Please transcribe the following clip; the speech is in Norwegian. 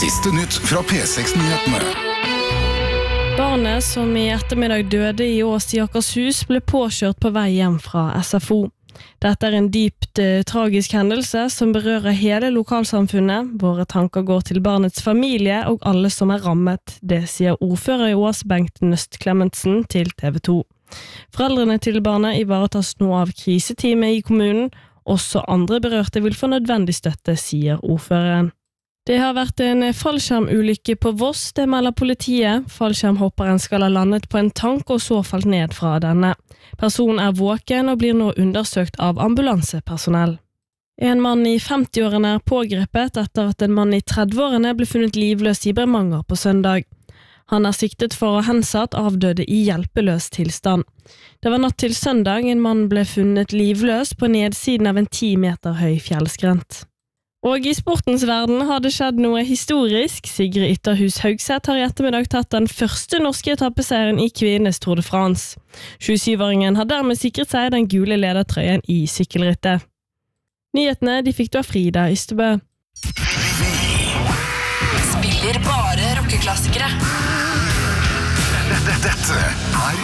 Siste nytt fra P6-nyhetene. Barnet som i ettermiddag døde i Ås i Akershus ble påkjørt på vei hjem fra SFO. Dette en dypt tragisk hendelse som berører hele lokalsamfunnet. Våre tanker går til barnets familie og alle som rammet. Det sier ordfører i Ås Bengt Nøst Clementsen til TV 2. Foreldrene til barnet ivaretas nå av kriseteamet i kommunen. Også andre berørte vil få nødvendig støtte, sier ordføreren. Det har vært en fallskjermulykke på Voss, det melder politiet. Fallskjermhopperen skal ha landet på en tank og så falt ned fra denne. Personen våken og blir nå undersøkt av ambulansepersonell. En mann i 50-årene pågrepet etter at en mann i 30-årene ble funnet livløs i Bremanger på søndag. Han siktet for å hensatt avdøde i hjelpeløs tilstand. Det var natt til søndag en mann ble funnet livløs på nedsiden av en 10 meter høy fjellskrent. Og i sportens verden har det skjedd noe historisk. Sigrid Ytterhus Haugseth har i ettermiddag tatt den første norske etappeseieren i kvinnes Tour de France. 27-åringen har dermed sikret seg den gule ledertrøyen i sykkelrittet. Nyhetene de fikk du av Frida Ystebø. Spiller bare rockeklassikere. Dette